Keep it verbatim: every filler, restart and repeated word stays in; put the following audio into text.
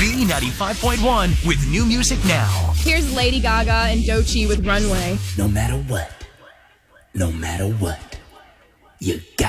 B ninety-five point one with new music now. Here's Lady Gaga and Doechii with Runway. No matter what, no matter what, you got